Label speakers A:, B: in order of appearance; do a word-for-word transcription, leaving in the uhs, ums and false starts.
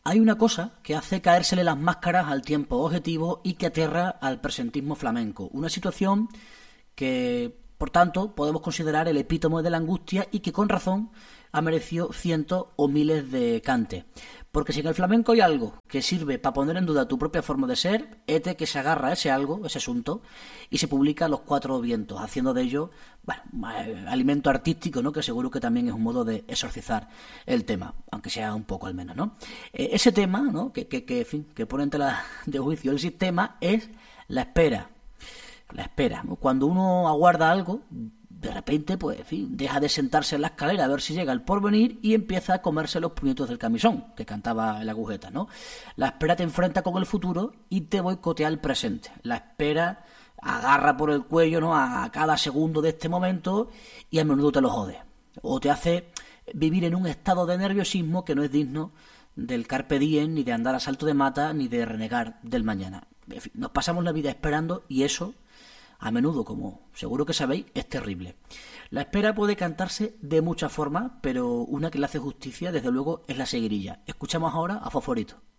A: Hay una cosa que hace caérsele las máscaras al tiempo objetivo y que aterra al presentismo flamenco. Una situación que, por tanto, podemos considerar el epítome de la angustia y que con razón ha merecido cientos o miles de cantes. Porque si en el flamenco hay algo que sirve para poner en duda tu propia forma de ser, este que se agarra a ese algo, ese asunto, y se publica a los cuatro vientos, haciendo de ello, bueno, alimento artístico, ¿no? Que seguro que también es un modo de exorcizar el tema, aunque sea un poco al menos, ¿no? Eh, ese tema, ¿no? Que, que, que, en fin, que pone en tela de juicio el sistema es la espera. La espera, ¿no? Cuando uno aguarda algo, de repente, pues, en fin, deja de sentarse en la escalera a ver si llega el porvenir y empieza a comerse los puñetos del camisón, que cantaba el agujeta, ¿no? La espera te enfrenta con el futuro y te boicotea el presente. La espera agarra por el cuello, ¿no? A cada segundo de este momento y a menudo te lo jode. O te hace vivir en un estado de nerviosismo que no es digno del carpe diem, ni de andar a salto de mata, ni de renegar del mañana. En fin, nos pasamos la vida esperando y eso, a menudo, como seguro que sabéis, es terrible. La espera puede cantarse de muchas formas, pero una que le hace justicia, desde luego, es la seguirilla. Escuchamos ahora a Fosforito.